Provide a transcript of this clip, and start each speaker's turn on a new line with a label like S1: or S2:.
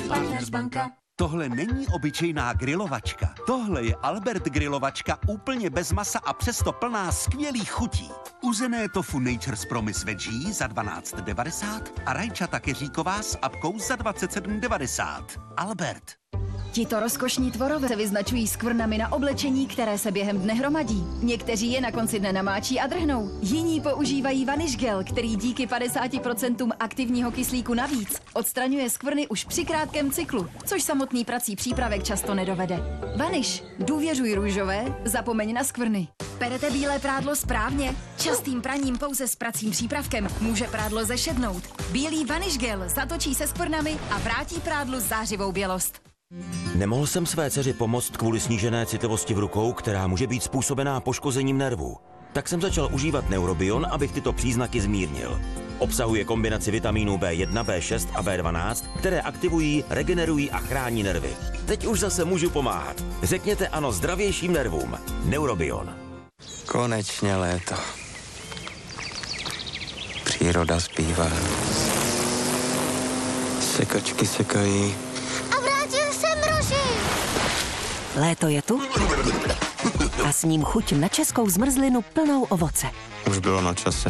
S1: Partners banka.
S2: Tohle není obyčejná grilovačka. Tohle je Albert grilovačka úplně bez masa a přesto plná skvělých chutí. Uzené tofu Nature's Promise Veggie za 12,90 a rajčata keříková s apkou za 27,90. Albert.
S3: Tito rozkošní tvorové se vyznačují skvrnami na oblečení, které se během dne hromadí. Někteří je na konci dne namáčí a drhnou. Jiní používají vanish gel, který díky 50% aktivního kyslíku navíc odstraňuje skvrny už při krátkém cyklu, což samotný prací přípravek často nedovede. Vanish, důvěřuj růžové, zapomeň na skvrny. Perete bílé prádlo správně? Častým praním pouze s pracím přípravkem může prádlo zešednout. Bílý vanish gel zatočí se skvrnami a vrátí prádlu zářivou bělost.
S4: Nemohl jsem své dceři pomoct kvůli snížené citlivosti v rukou, která může být způsobená poškozením nervů. Tak jsem začal užívat Neurobion, abych tyto příznaky zmírnil. Obsahuje kombinaci vitamínů B1, B6 a B12, které aktivují, regenerují a chrání nervy. Teď už zase můžu pomáhat. Řekněte ano zdravějším nervům. Neurobion.
S5: Konečně léto. Příroda zpívá. Sekačky sekají.
S6: A vrátil se mroží.
S7: Léto je tu a s ním chuť na českou zmrzlinu plnou ovoce.
S5: Už bylo na čase.